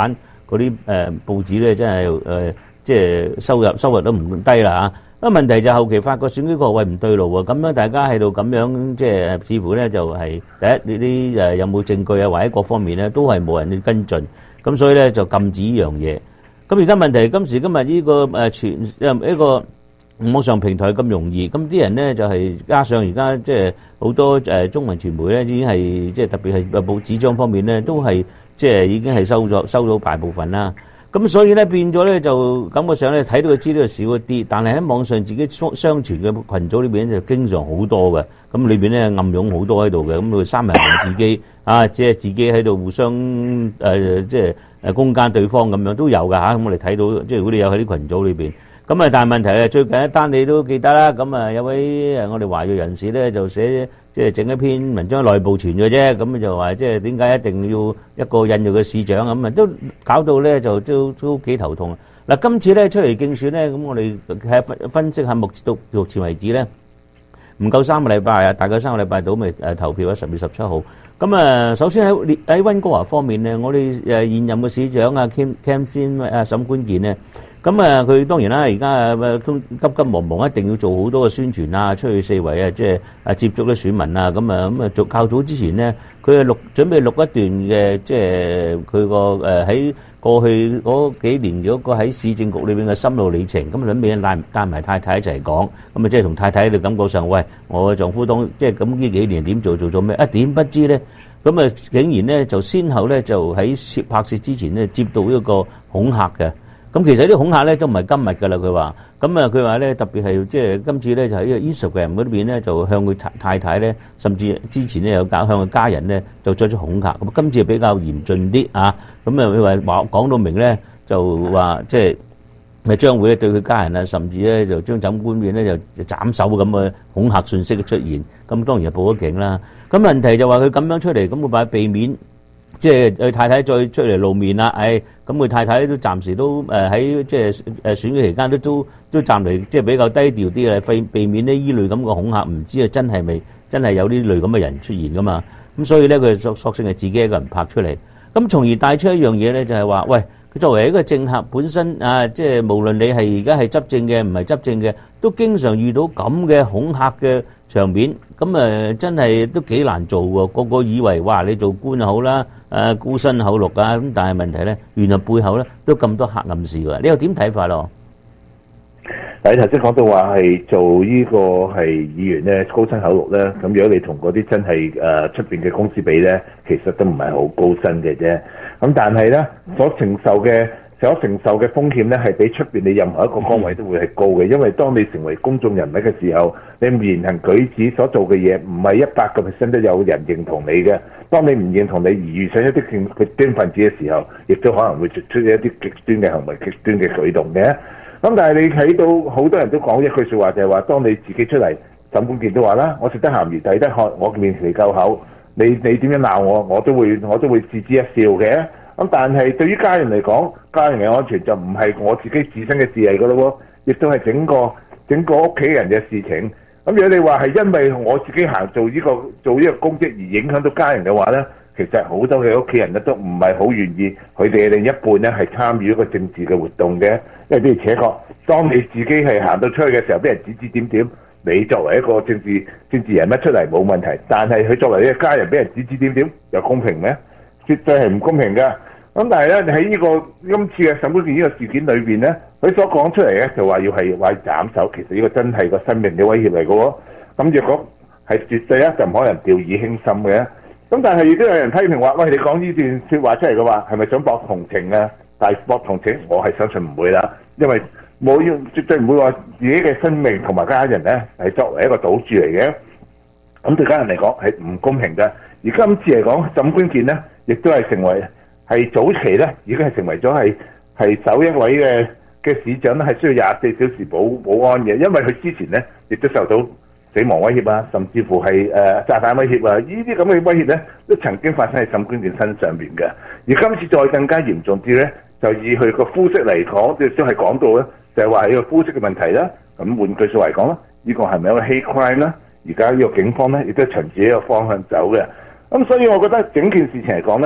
R: 嗰啲誒報紙咧，真係誒即係收入收入都唔低啦嚇。咁問題就後期發覺選舉個位唔對路喎，咁樣大家喺度咁樣即係似乎咧就係第一呢啲誒有冇證據啊，或者各方面咧都係冇人去跟進，咁所以咧就禁止呢樣嘢。咁而家問題今時今日呢個誒傳誒一個網上平台咁容易，咁啲人咧就係加上而家即係好多誒中文傳媒咧已經係即係特別係報紙張方面咧都係即係已經係收咗收咗大部分啦。咁所以咧變咗咧就感覺上咧睇到嘅資料少一啲，但係喺網上自己相相傳嘅群組裏邊就經常好多嘅，咁裏邊咧暗湧好多喺度嘅，咁佢三人行自己啊，即係自己喺度互相誒、呃、即係誒攻訐對方咁樣都有㗎嚇，咁、啊、我哋睇到即係如果你有喺啲群組裏邊，咁啊但係問題係最近一單你都記得啦，咁啊有位誒我哋華裔人士咧就寫即係整一篇文章內部傳嘅啫，咁就話即係點解一定要一個印度嘅市長咁啊，都搞到咧就都都幾頭痛。嗱，今次咧出嚟競選咧，咁我哋係分分析下目到目前為止咧，唔夠三個禮拜啊，大概三個禮拜到咪誒投票啊，十月十七號。咁啊，首先喺喺溫哥華方面咧，我哋誒現任嘅市長啊 Kim Tam 先啊沈冠健咧。咁啊，佢當然啦，而家啊急急忙忙，一定要做好多嘅宣傳啊，出去四圍啊，即係啊接觸啲選民啊，咁啊咁啊，做較早之前呢，佢係錄準備錄一段嘅，即係佢個誒喺過去嗰幾年嗰個喺市政局裏邊嘅心路里程，咁準備帶帶埋太太一齊講，咁啊即係同太太喺度感覺上，喂，我丈夫當即係咁呢幾年點做做咗咩？啊點不知咧，咁啊竟然咧就先後咧就喺攝拍攝之前咧接到一個恐嚇嘅。咁其實啲恐嚇咧都唔係今日㗎啦，佢話，咁啊佢話咧特別係即係今次咧就喺呢個 Instagram 嗰邊咧就向佢太太咧，甚至之前咧有搞向佢家人咧就作出恐嚇，咁今次比較嚴峻啲啊，咁啊佢話話講到明咧就話即係咪將會咧對佢家人啊，甚至咧就將枕冠冕咧就就斬手咁嘅恐嚇信息嘅出現，咁當然係報咗警啦。咁問題就話佢咁樣出嚟，咁會唔會避免？即係佢太太再出嚟露面啦，誒咁佢太太都暫時都誒喺即係誒選舉期間都都都暫嚟即係比較低調啲嘅，避避免呢依類咁嘅恐嚇，唔知啊真係咪真係有呢類咁嘅人出現噶嘛？咁所以咧佢索索性係自己一個人拍出嚟，咁從而帶出一樣嘢咧就係話，喂，佢作為一個政客本身啊，即係無論你係而家係執政嘅唔係執政嘅，都經常遇到咁嘅恐嚇嘅場面，咁誒真係都幾難做喎。個個以為哇你做官就好啦。誒孤身厚祿啊！咁但係問題咧，原來背後咧都咁多黑暗事㗎。你又點睇法咯？
S: 你頭先講到話係做呢個係議員咧，高薪厚祿咧，咁如果你同嗰啲真係誒出邊嘅公司比咧，其實都唔係好高薪嘅啫。咁但係咧，所承受嘅所承受嘅風險咧，係比出邊你任何一個崗位都會係高嘅。因為當你成為公眾人物嘅時候，你言行舉止所做嘅嘢，唔係一百個 percent 都有人認同你嘅。當你唔認同你而遇上一啲極端分子嘅時候，亦都可能會做出一啲極端嘅行為、極端嘅舉動嘅。咁但係你睇到好多人都講一句説話，就係話：當你自己出嚟，沈冠健都話啦，我食得鹹魚抵得渴，我面皮夠厚，你你點樣鬧我，我都會我都會置之一笑嘅。咁但係對於家人嚟講，家人嘅安全就唔係我自己自身嘅事嚟㗎咯喎，亦都係整個整個屋企人嘅事情。咁如果你話係因為我自己行做呢個做呢個公職而影響到家人嘅話咧，其實好多嘅屋企人咧都唔係好願意佢哋嘅另一半咧係參與一個政治嘅活動嘅，因為的而且確，當你自己係行到出去嘅時候，俾人指指點點，你作為一個政治政治人物出嚟冇問題，但係佢作為一個家人俾人指指點點，又公平咩？絕對係唔公平㗎。咁但係咧喺呢個今次嘅沈冠健呢個事件裏邊咧，佢所講出嚟咧就話要係話斬手，其實呢個真係個生命嘅威脅嚟嘅喎。咁若果係絕對咧，就唔可能掉以輕心嘅。咁但係亦都有人批評話：喂，你講呢段説話出嚟嘅話，係咪想博同情啊？但係博同情，我係相信唔會啦，因為冇要絕對唔會話自己嘅生命同埋家人咧係作為一個賭注嚟嘅。咁對家人嚟講係唔公平嘅。而今次嚟講，沈冠健咧亦都係成為。係早期咧，已經係成為咗係係首一位嘅嘅市長咧，係需要廿四小時保保安嘅，因為佢之前咧亦都受到死亡威脅啊，甚至乎係誒、呃、炸彈威脅啊，呢啲咁嘅威脅咧都曾經發生喺沈冠健身上邊嘅。而今次再更加嚴重啲咧，就以佢個膚色嚟講，亦都係講到咧，就係話係個膚色嘅問題啦。咁換句説話嚟講啦，呢、這個係咪一個 hate crime 咧？而家呢個警方咧亦都循住呢個方向走嘅。咁所以我覺得整件事情嚟講咧。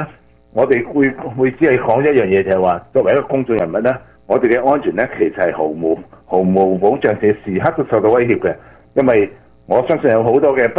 S: 我哋會會只係講一樣嘢，就係話作為一個公眾人物咧，我哋嘅安全咧其實係毫無毫無保障，係時刻都受到威脅嘅，因為我相信有好多嘅